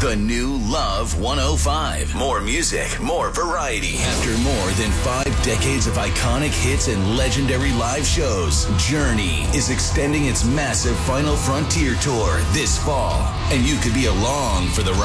The new Love 105. More music, more variety. After more than 5 decades of iconic hits and legendary live shows, Journey is extending its massive Final Frontier tour this fall. And you could be along for the ride.